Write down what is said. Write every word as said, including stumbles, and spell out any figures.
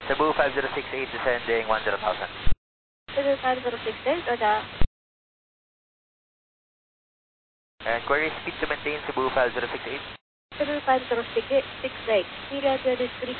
Cebu five zero six eight descending one zero thousand. Cebu five zero six eight, Roger. And query speed to maintain Cebu five zero six eight. Cebu five zero six eight, period, your description.